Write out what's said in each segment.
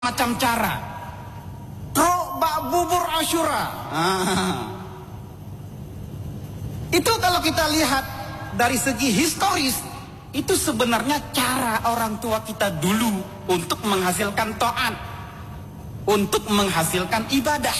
macam cara. Bubur Asyura. Itu kalau kita lihat dari segi historis, itu sebenarnya cara orang tua kita dulu untuk menghasilkan taat, untuk menghasilkan ibadah,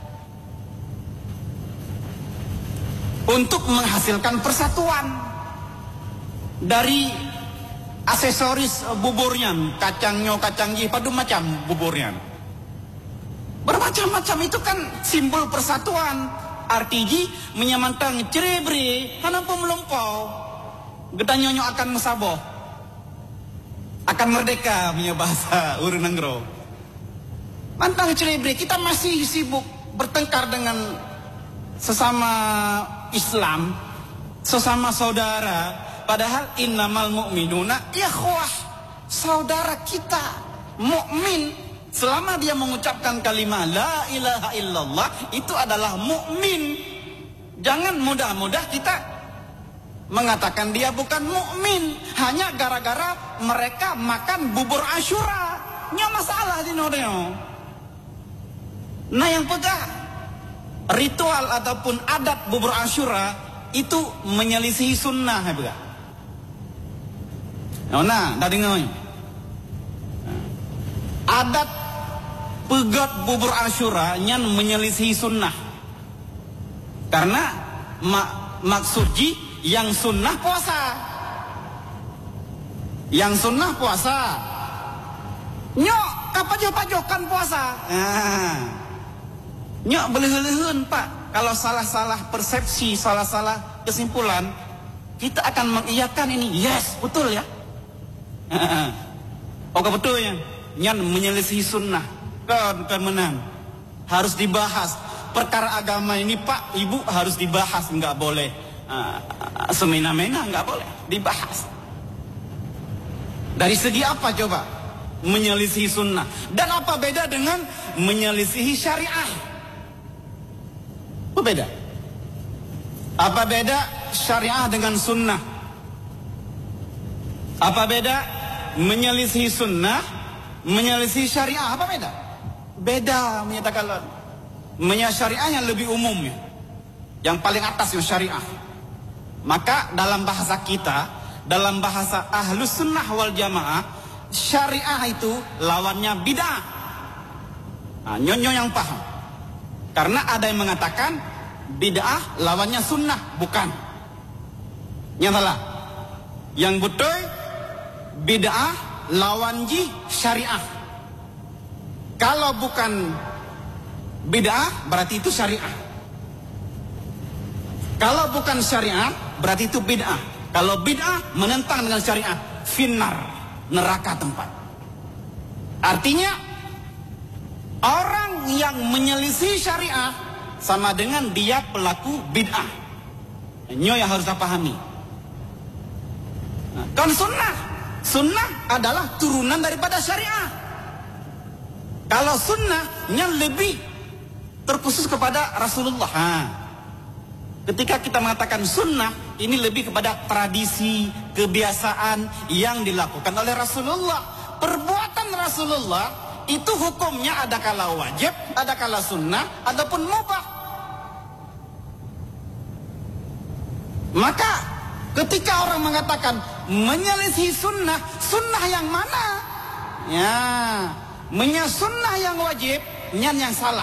untuk menghasilkan persatuan. Dari aksesoris buburnya, kacangnya, kacang padu macam buburnya, bermacam-macam, itu kan simbol persatuan. Artinya menyamantang cerebre karena pemelompau gedanyonyo akan mesaboh, akan merdeka, punya bahasa urun nenggro. Mantang cerebre, kita masih sibuk bertengkar dengan sesama Islam, sesama saudara. Padahal innamal mu'minuna ikhwah, saudara kita mukmin selama dia mengucapkan kalimat la ilaha illallah itu adalah mukmin. Jangan mudah-mudah kita mengatakan dia bukan mukmin hanya gara-gara mereka makan bubur Asyura. Nya masalah di nodeo. Nah, yang pegang ritual ataupun adat bubur Asyura itu menyelisihi sunnah ya pegang. Nah, dah dengar ni. Adat pegat bubur Asyura nyan menyelisihi sunnah. Karena maksudnya yang sunnah puasa. Yang sunnah puasa. Nyok kapajo-pajokan puasa. Nyok beleh-lehen Pak. Kalau salah-salah persepsi, salah-salah kesimpulan, kita akan mengiyakan ini. Yes, betul ya. Oke, betul ya. Nyan menyelisihi sunnah. Kan menang. Harus dibahas. Perkara agama ini Pak, Ibu harus dibahas. Enggak boleh semena-mena, enggak boleh dibahas. Dari segi apa coba? Menyelisihi sunnah. Dan apa beda dengan menyelisihi syariah? Apa beda? Apa beda syariah dengan sunnah? Apa beda menyelisihi sunnah, menyelisihi syariah? Apa beda? Beda menyatakan syariah yang lebih umum ya. Yang paling atas yang syariah. Maka dalam bahasa kita, dalam bahasa ahlus sunnah wal jamaah, syariah itu lawannya bid'ah. Nah, nyonyo yang paham. Karena ada yang mengatakan bid'ah lawannya sunnah, bukan. Yang salah. Yang betul bid'ah lawan syariah. Kalau bukan bid'ah berarti itu syariah. Kalau bukan syariah berarti itu bid'ah. Kalau bid'ah menentang dengan syariah, finnar, neraka tempat. Artinya orang yang menyelisih syariah sama dengan dia pelaku bid'ah. Ini yang harus kita pahami. Kan sunnah adalah turunan daripada syariah. Kalau sunnahnya lebih terkhusus kepada Rasulullah. Ketika kita mengatakan sunnah, ini lebih kepada tradisi, kebiasaan yang dilakukan oleh Rasulullah. Perbuatan Rasulullah itu hukumnya ada kala wajib, ada kala sunnah, adapun mubah. Maka ketika orang mengatakan menyelisihi sunnah, sunnah yang mana? Ya, sunnah yang wajib, yang salah.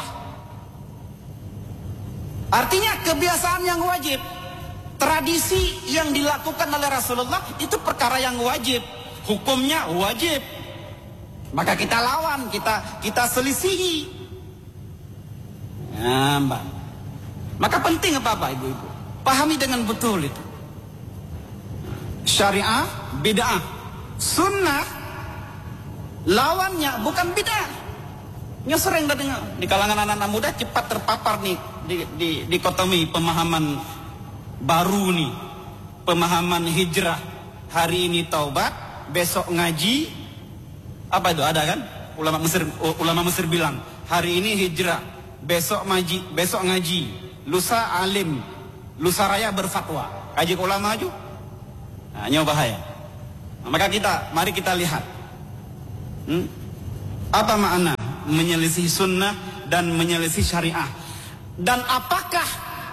Artinya kebiasaan yang wajib, tradisi yang dilakukan oleh Rasulullah itu perkara yang wajib, hukumnya wajib. Maka kita lawan, kita selisihi. Ya, Mbak. Maka penting apa ibu-ibu? Pahami dengan betul itu. Syariah bid'ah, sunnah lawannya bukan bid'ah. Yang sering dengar di kalangan anak-anak muda cepat terpapar nih di dikotomi pemahaman baru nih, pemahaman hijrah. Hari ini taubat, besok ngaji. Apa itu ada kan? Ulama Mesir bilang hari ini hijrah, besok ngaji, lusa alim, lusa raya berfatwa. Kaji ulama maju. Nah, bahaya. Maka mari kita lihat Apa makna menyelisih sunnah dan menyelisih syariah? Dan apakah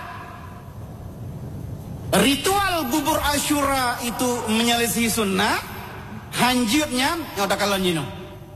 ritual bubur Asyura itu menyelisih sunnah? Hanjirnya udah kalau nyino.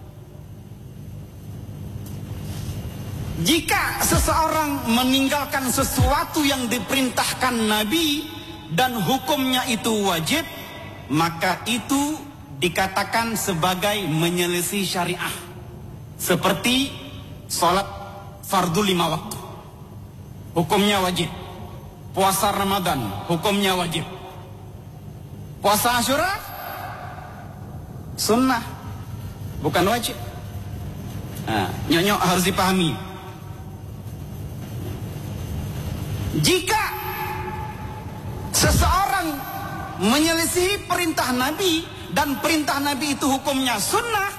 Jika seseorang meninggalkan sesuatu yang diperintahkan Nabi dan hukumnya itu wajib, maka itu dikatakan sebagai menyelisih syariah. Seperti sholat fardu 5 waktu, hukumnya wajib. Puasa Ramadan, hukumnya wajib. Puasa Asyura, sunnah, bukan wajib. Nyonyok harus dipahami. Jika seseorang menyelisihi perintah Nabi dan perintah Nabi itu hukumnya sunnah,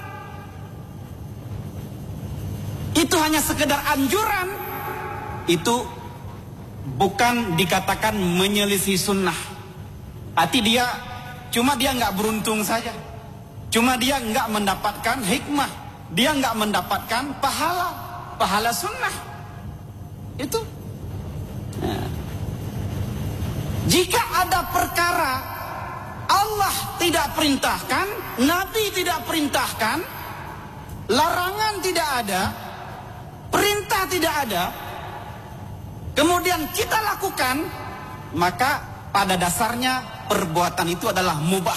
itu hanya sekedar anjuran, itu bukan dikatakan menyelisih sunnah. Arti dia cuma dia nggak beruntung saja, cuma dia nggak mendapatkan hikmah, dia nggak mendapatkan pahala sunnah. Itu jika ada perkara Allah tidak perintahkan, Nabi tidak perintahkan, larangan tidak ada, perintah tidak ada, kemudian kita lakukan, maka pada dasarnya perbuatan itu adalah mubah.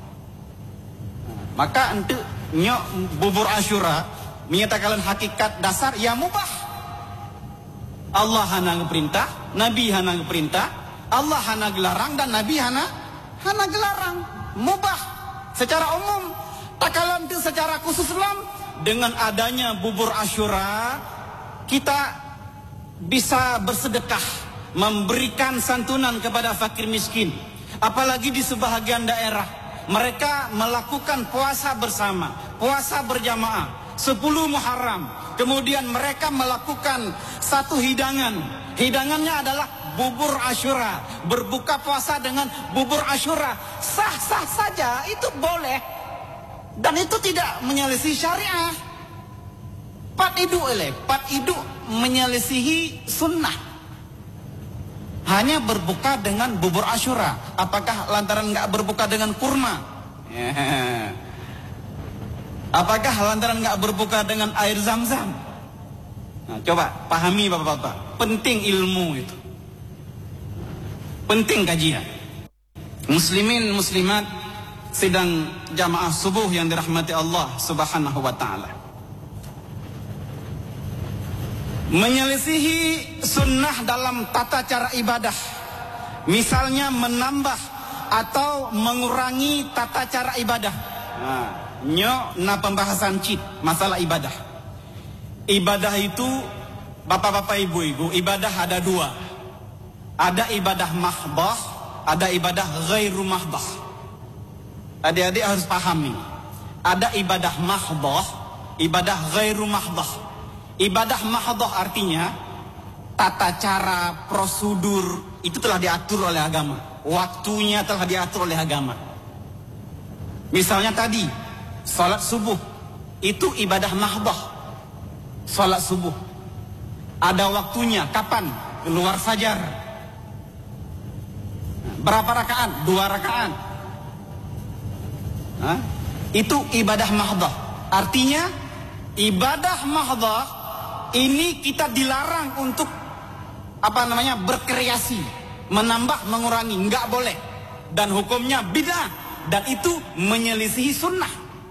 Maka untuk nyok bubur Asyura menyatakan hakikat dasar ya mubah. Allah hana perintah, Nabi hana perintah, Allah hana gelarang dan Nabi hana gelarang. Mubah secara umum. Tak kalau itu secara khusus dengan adanya bubur Asyura, kita bisa bersedekah, memberikan santunan kepada fakir miskin. Apalagi di sebahagian daerah, mereka melakukan puasa bersama, puasa berjamaah, 10 Muharram. Kemudian mereka melakukan satu hidangan. Hidangannya adalah bubur Asyura. Berbuka puasa dengan bubur Asyura. Sah-sah saja, itu boleh. Dan itu tidak menyelisihi syariah. Pat idu menyelisihi sunnah. Hanya berbuka dengan bubur Asyura. Apakah lantaran nggak berbuka dengan kurma? Apakah lantaran nggak berbuka dengan air zam-zam? Nah, coba pahami bapak-bapak. Penting ilmu itu. Penting kajian. Muslimin muslimat sedang jamaah subuh yang dirahmati Allah Subhanahu wa taala. Menyelisihi sunnah dalam tata cara ibadah, misalnya menambah atau mengurangi tata cara ibadah. Na pembahasan masalah ibadah. Ibadah itu bapak-bapak ibu-ibu, ibadah ada 2. Ada ibadah mahdah, ada ibadah ghairu mahdah. Adik-adik harus pahami. Ada ibadah mahdah, ibadah ghairu mahdah. Ibadah mahdah artinya tata cara, prosedur itu telah diatur oleh agama. Waktunya telah diatur oleh agama. Misalnya tadi, salat subuh itu ibadah mahdah. Salat subuh ada waktunya, kapan? Keluar fajar. Berapa rakaat? 2 rakaat. Itu ibadah mahdah. Artinya ibadah mahdah ini kita dilarang untuk berkreasi, menambah, mengurangi, nggak boleh. Dan hukumnya bid'ah, dan itu menyelisihi sunnah.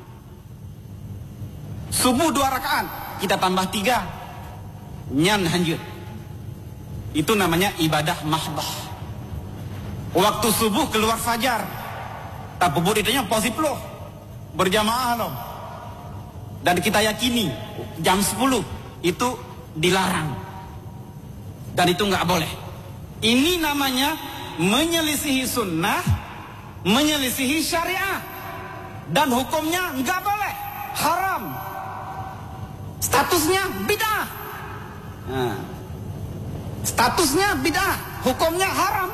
Subuh 2 rakaat, kita tambah 3, nyan hanjur. Itu namanya ibadah mahdah. Waktu subuh keluar fajar, tak bubur itunya positif loh, berjamaah loh. Dan kita yakini jam 10 itu dilarang. Dan itu nggak boleh. Ini namanya menyelisihi sunnah, menyelisihi syariah. Dan hukumnya nggak boleh, haram. Statusnya bid'ah. Statusnya bid'ah, hukumnya haram.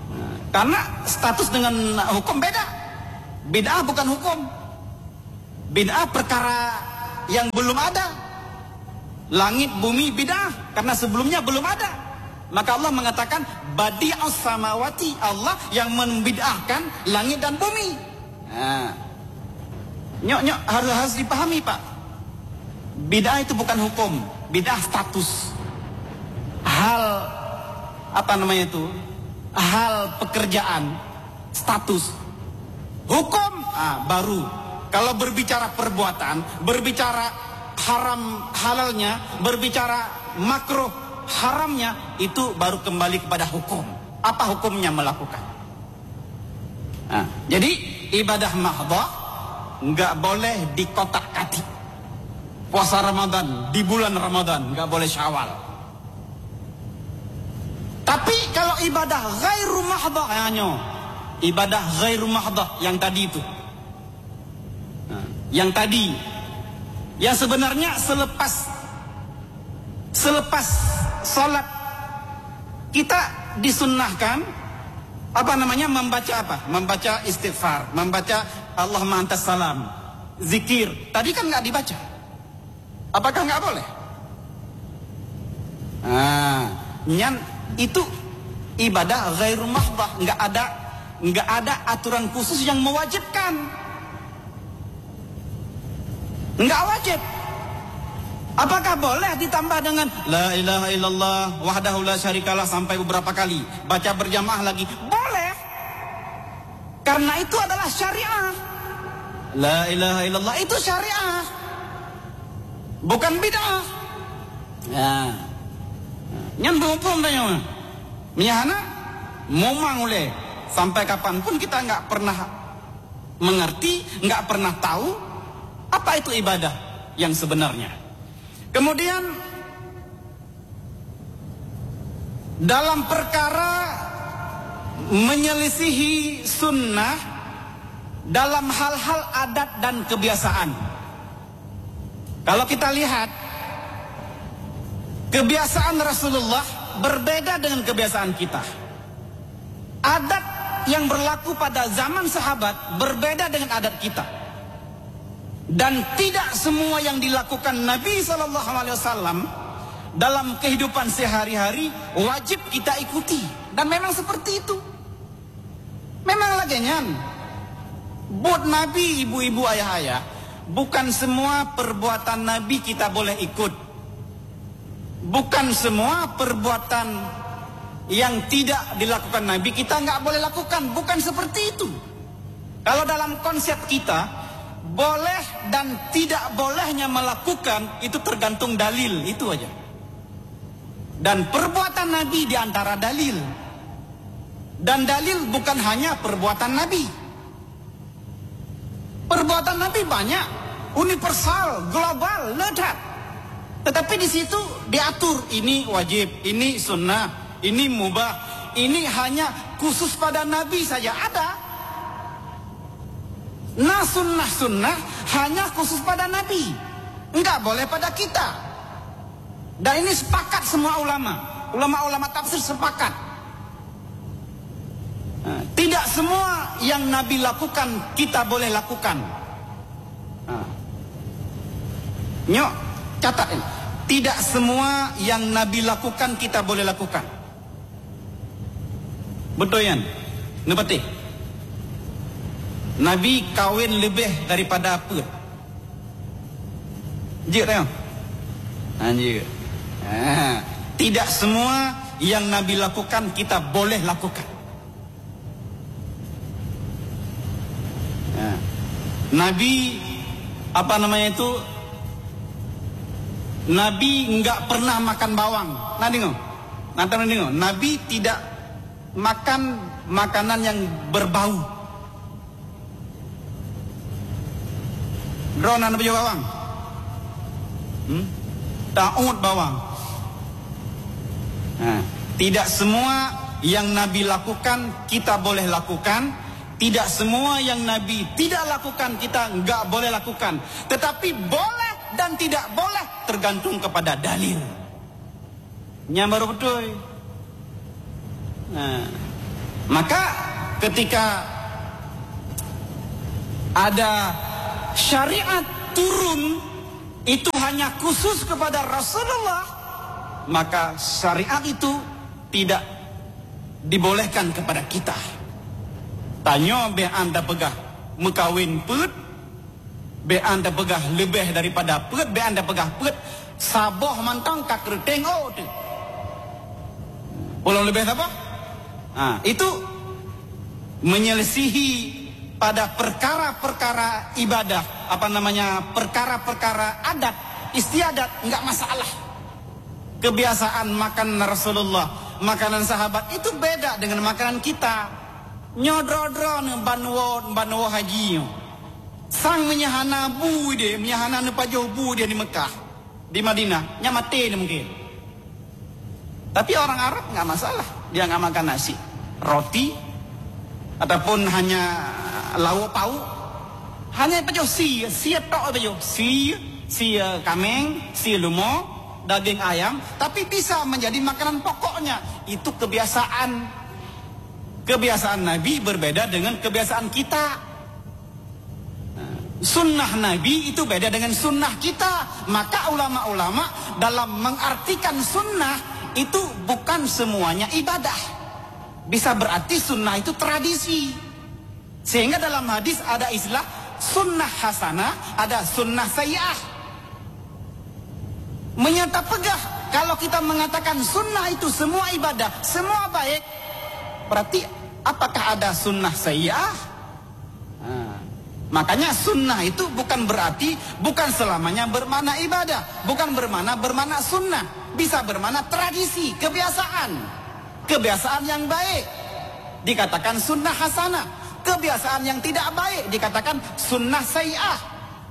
Karena status dengan hukum beda. Bid'ah bukan hukum. Bid'ah perkara yang belum ada. Langit, bumi bid'ah karena sebelumnya belum ada. Maka Allah mengatakan badi'us samawati, Allah yang membid'ahkan langit dan bumi. Nah, nyok harus dipahami Pak. Bid'ah itu bukan hukum, bid'ah status. Hal apa namanya itu? Hal pekerjaan, status. Hukum baru. Kalau berbicara perbuatan, berbicara haram halalnya, berbicara makruh haramnya, itu baru kembali kepada hukum. Apa hukumnya melakukan? Jadi ibadah mahdhah nggak boleh dikotak-katik. Puasa Ramadan di bulan Ramadan nggak boleh Syawal. Tapi kalau ibadah ghairu mahdhah, ibadah ghairu mahdhah yang tadi itu, yang tadi, yang sebenarnya selepas salat kita disunnahkan membaca apa? Membaca istighfar, membaca Allahumma antas salam, zikir. Tadi kan nggak dibaca. Apakah nggak boleh? Itu ibadah ghairu mahdhah, nggak ada aturan khusus yang mewajibkan. Nggak wajib. Apakah boleh ditambah dengan la ilaha illallah wahdahu la syarikalah sampai beberapa kali, baca berjamaah lagi? Boleh. Karena itu adalah syariah. La ilaha illallah itu syariah, bukan bid'ah. Nyambung tanya menyahana momang oleh sampai kapanpun kita nggak pernah mengerti, nggak pernah tahu apa itu ibadah yang sebenarnya. Kemudian dalam perkara menyelisihi sunnah dalam hal-hal adat dan kebiasaan. Kalau kita lihat kebiasaan Rasulullah berbeda dengan kebiasaan kita. Adat yang berlaku pada zaman sahabat berbeda dengan adat kita. Dan tidak semua yang dilakukan Nabi SAW dalam kehidupan sehari-hari wajib kita ikuti. Dan memang seperti itu. Memang lagenyan. Buat Nabi, ibu-ibu, ayah-ayah, bukan semua perbuatan Nabi kita boleh ikut. Bukan semua perbuatan yang tidak dilakukan Nabi kita nggak boleh lakukan. Bukan seperti itu. Kalau dalam konsep kita, boleh dan tidak bolehnya melakukan itu tergantung dalil, itu aja. Dan perbuatan Nabi diantara dalil. Dan dalil bukan hanya perbuatan Nabi. Perbuatan Nabi banyak, universal, global, ledak. Tetapi di situ diatur, ini wajib, ini sunnah, ini mubah, ini hanya khusus pada Nabi saja ada. Nah sunnah hanya khusus pada Nabi, enggak boleh pada kita. Dan ini sepakat semua ulama tafsir sepakat. Tidak semua yang Nabi lakukan kita boleh lakukan. Nyok, catat ini. Tidak semua yang Nabi lakukan kita boleh lakukan. Betul yan? Nepati. Nabi kawin lebih daripada apa? Jik tengok. Anjir. Tidak semua yang Nabi lakukan kita boleh lakukan. Nabi Nabi enggak pernah makan bawang. Nabi tidak makan makanan yang berbau. Drone Nabi bawang. Ta'ud bawang. Tidak semua yang Nabi lakukan kita boleh lakukan. Tidak semua yang Nabi tidak lakukan kita enggak boleh lakukan. Tetapi boleh dan tidak boleh tergantung kepada dalil. Nyambar betul. Maka ketika ada syariat turun itu hanya khusus kepada Rasulullah, maka syariat itu tidak dibolehkan kepada kita. Tanya be anda pegah mekawin put, be anda pegah lebih daripada put, be anda pegah put saboh mantang kak reteng tu. Pulang lebih apa? Itu menyelisihi pada perkara-perkara ibadah, perkara-perkara adat, istiadat, enggak masalah. Kebiasaan makan Rasulullah, makanan sahabat itu beda dengan makanan kita. Nyodro-dro banwo haji. Sang menyahana bu dia, menyahana nepajoh bu dia di Mekah, di Madinah, nyamate dia mungkin. Tapi orang Arab enggak masalah, dia enggak makan nasi, roti, ataupun hanya lauk pauk, hanya pakai si tok pakai si kameng, si lumo, daging ayam, tapi bisa menjadi makanan pokoknya. Itu kebiasaan Nabi berbeda dengan kebiasaan kita. Sunnah Nabi itu beda dengan sunnah kita. Maka ulama-ulama dalam mengartikan sunnah itu bukan semuanya ibadah. Bisa berarti sunnah itu tradisi. Sehingga dalam hadis ada istilah sunnah hasanah, ada sunnah sayyi'ah. Menyata pegah, kalau kita mengatakan sunnah itu semua ibadah, semua baik, berarti apakah ada sunnah sayyi'ah? Makanya sunnah itu bukan berarti, bukan selamanya bermakna ibadah, bukan bermakna sunnah. Bisa bermakna tradisi, kebiasaan yang baik dikatakan sunnah hasanah. Kebiasaan yang tidak baik dikatakan sunnah sayyi'ah.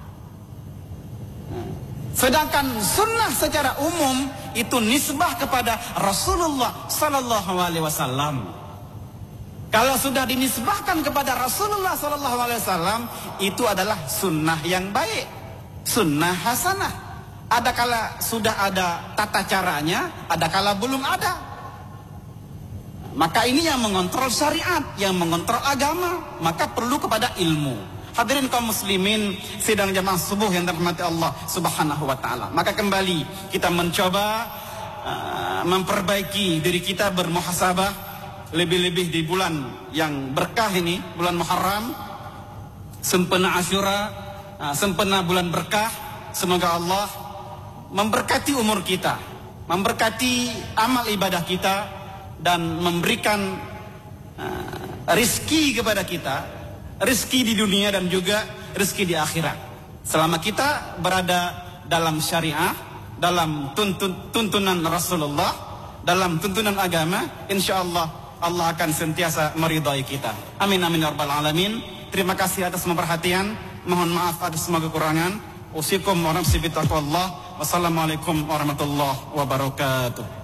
Sedangkan sunnah secara umum itu nisbah kepada Rasulullah sallallahu alaihi wasallam. Kalau sudah dinisbahkan kepada Rasulullah sallallahu alaihi wasallam, itu adalah sunnah yang baik, sunnah hasanah. Ada kala sudah ada tata caranya, ada kala belum ada. Maka ini yang mengontrol syariat, yang mengontrol agama, maka perlu kepada ilmu. Hadirin kaum muslimin sidang jamaah subuh yang dirahmati Allah Subhanahu wa taala. Maka kembali kita mencoba memperbaiki diri kita, bermuhasabah, lebih-lebih di bulan yang berkah ini, bulan Muharram, sempena Asyura, sempena bulan berkah. Semoga Allah memberkati umur kita, memberkati amal ibadah kita, dan memberikan rizki kepada kita, rizki di dunia dan juga rizki di akhirat. Selama kita berada dalam syariah, dalam tuntunan Rasulullah, dalam tuntunan agama, insya Allah Allah akan sentiasa meridai kita. Amin amin ya rabbal alamin. Terima kasih atas perhatian. Mohon maaf atas semua kekurangan. Usikum wa nafsi bitaqwallah. Wassalamualaikum warahmatullahi wabarakatuh.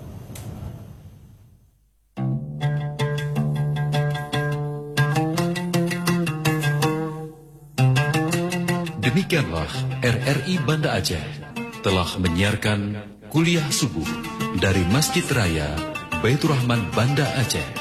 Demikianlah RRI Banda Aceh telah menyiarkan kuliah subuh dari Masjid Raya Baitur Rahman Banda Aceh.